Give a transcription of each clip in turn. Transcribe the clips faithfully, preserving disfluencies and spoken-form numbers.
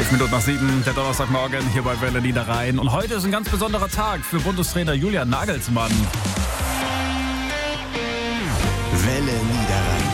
Elf Minuten nach sieben, der Donnerstagmorgen hier bei Welle Niederrhein. Und heute ist ein ganz besonderer Tag für Bundestrainer Julian Nagelsmann. Welle Niederrhein.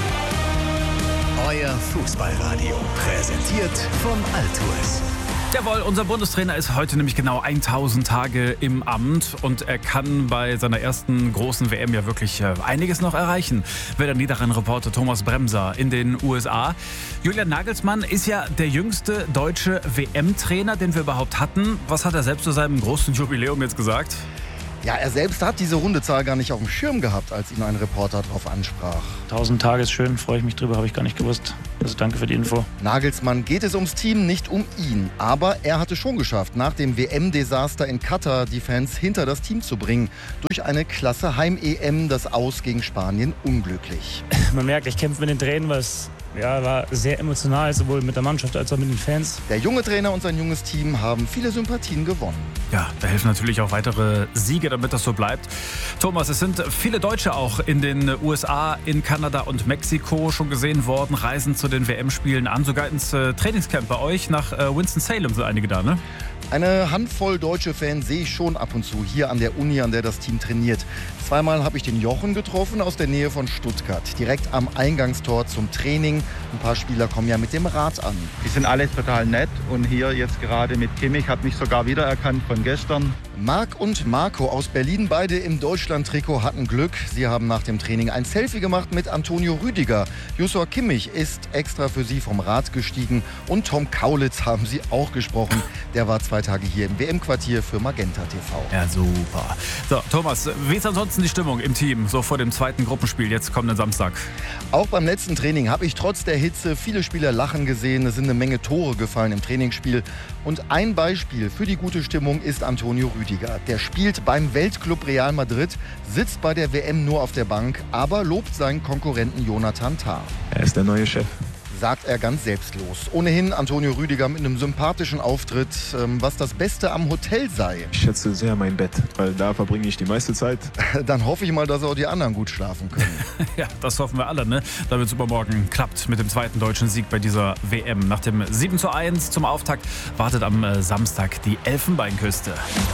Euer Fußballradio. Präsentiert von Altours. Jawohl, unser Bundestrainer ist heute nämlich genau tausend Tage im Amt und er kann bei seiner ersten großen W M ja wirklich äh, einiges noch erreichen. Welle Niederrhein-Reporter Thomas Bremser in den U S A. Julian Nagelsmann ist ja der jüngste deutsche W M-Trainer, den wir überhaupt hatten. Was hat er selbst zu seinem großen Jubiläum jetzt gesagt? Ja, er selbst hat diese Rundezahl gar nicht auf dem Schirm gehabt, als ihn ein Reporter darauf ansprach. tausend Tage ist schön, freue ich mich drüber, habe ich gar nicht gewusst. Also danke für die Info. Nagelsmann geht es ums Team, nicht um ihn. Aber er hatte schon geschafft, nach dem W M-Desaster in Katar die Fans hinter das Team zu bringen. Durch eine klasse Heim-E M, das Aus gegen Spanien unglücklich. Man merkt, ich kämpfe mit den Tränen, weil es ja, war sehr emotional, sowohl mit der Mannschaft als auch mit den Fans. Der junge Trainer und sein junges Team haben viele Sympathien gewonnen. Ja, da helfen natürlich auch weitere Siege, damit das so bleibt. Thomas, es sind viele Deutsche auch in den U S A, in Kanada und Mexiko schon gesehen worden, reisen zu den W M-Spielen an, sogar ins äh, Trainingscamp bei euch nach äh, Winston-Salem sind einige da, ne? Eine Handvoll deutsche Fans sehe ich schon ab und zu hier an der Uni, an der das Team trainiert. Zweimal habe ich den Jochen getroffen aus der Nähe von Stuttgart, direkt am Eingangstor zum Training. Ein paar Spieler kommen ja mit dem Rad an. Die sind alle total nett und hier jetzt gerade mit Kimmich hat mich sogar wiedererkannt von gestern. Marc und Marco aus Berlin, beide im Deutschland-Trikot, hatten Glück. Sie haben nach dem Training ein Selfie gemacht mit Antonio Rüdiger. Joshua Kimmich ist extra für sie vom Rad gestiegen und Tom Kaulitz haben sie auch gesprochen. Der war zwei Tage hier im W M-Quartier für Magenta T V. Ja, super. So, Thomas, wie ist ansonsten die Stimmung im Team, so vor dem zweiten Gruppenspiel, jetzt kommenden Samstag? Auch beim letzten Training habe ich trotz der Hitze viele Spieler lachen gesehen. Es sind eine Menge Tore gefallen im Trainingsspiel. Und ein Beispiel für die gute Stimmung ist Antonio Rüdiger. Der spielt beim Weltclub Real Madrid, sitzt bei der W M nur auf der Bank, aber lobt seinen Konkurrenten Jonathan Tah. Er ist der neue Chef. Sagt er ganz selbstlos. Ohnehin Antonio Rüdiger mit einem sympathischen Auftritt, was das Beste am Hotel sei. Ich schätze sehr mein Bett, weil da verbringe ich die meiste Zeit. Dann hoffe ich mal, dass auch die anderen gut schlafen können. Ja, das hoffen wir alle, ne? Damit es übermorgen klappt mit dem zweiten deutschen Sieg bei dieser W M. Nach dem sieben zu eins zum Auftakt wartet am äh, Samstag die Elfenbeinküste.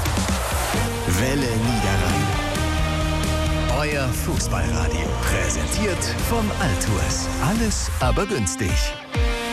Welle Niederrhein. Euer Fußballradio. Präsentiert von Altours. Alles aber günstig.